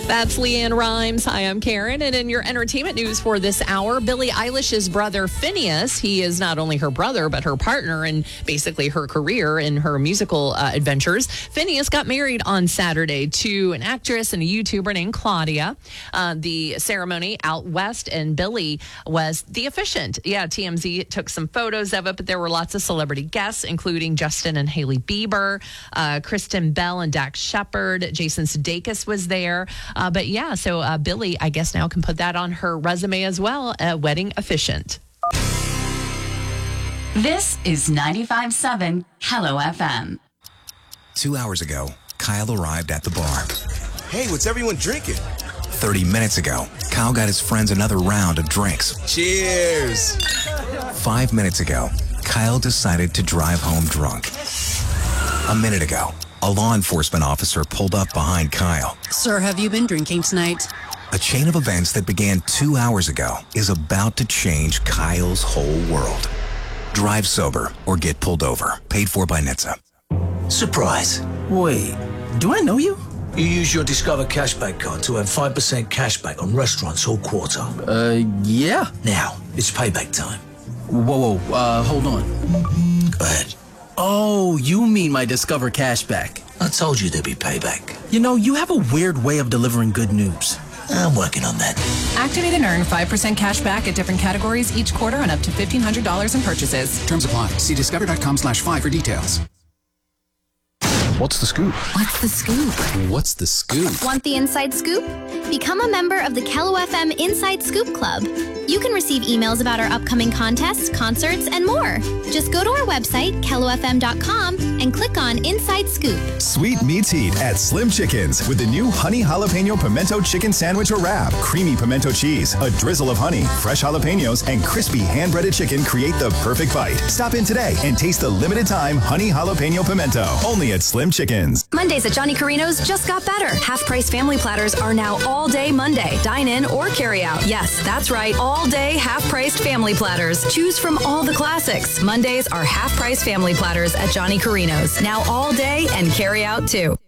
That's Leanne Rhymes. Hi, I'm Karen. And in your entertainment news for this hour, Billie Eilish's brother, Phineas, he is not only her brother, but her partner in basically her career in her musical adventures. Phineas got married on Saturday to an actress and a YouTuber named Claudia. The ceremony out west, and Billie was the officiant. Yeah, TMZ took some photos of it, but there were lots of celebrity guests, including Justin and Hailey Bieber, Kristen Bell and Dax Shepard. Jason Sudeikis was there. But yeah, so Billie, I guess now can put that on her resume as well, a wedding officiant. This is 95.7 Hello FM. 2 hours ago, Kyle arrived at the bar. Hey, what's everyone drinking? 30 minutes ago, Kyle got his friends another round of drinks. Cheers! 5 minutes ago, Kyle decided to drive home drunk. A minute ago, a law enforcement officer pulled up behind Kyle. Sir, have you been drinking tonight? A chain of events that began 2 hours ago is about to change Kyle's whole world. Drive sober or get pulled over. Paid for by NHTSA. Surprise. Wait, do I know you? You use your Discover Cashback card to earn 5% cashback on restaurants all quarter. Yeah. Now, it's payback time. Whoa, hold on. Go ahead. Oh, you mean my Discover Cashback. I told you there'd be payback. You know, you have a weird way of delivering good news. I'm working on that. Activate and earn 5% cash back at different categories each quarter on up to $1,500 in purchases. Terms apply. See discover.com/5 for details. What's the scoop? What's the scoop? What's the scoop? Want the inside scoop? Become a member of the Kello FM Inside Scoop Club. You can receive emails about our upcoming contests, concerts, and more. Just go to our website, kellofm.com, and click on Inside Scoop. Sweet meets heat at Slim Chickens with the new Honey Jalapeno Pimento Chicken Sandwich or Wrap. Creamy pimento cheese, a drizzle of honey, fresh jalapenos, and crispy hand-breaded chicken create the perfect bite. Stop in today and taste the limited-time Honey Jalapeno Pimento. Only at Slim Chickens. Mondays at Johnny Carino's just got better. Half-price family platters are now all-day Monday. Dine in or carry out. Yes, that's right. All-day half-priced family platters. Choose from all the classics. Mondays are half-price family platters at Johnny Carino's. Now all day and carry out too.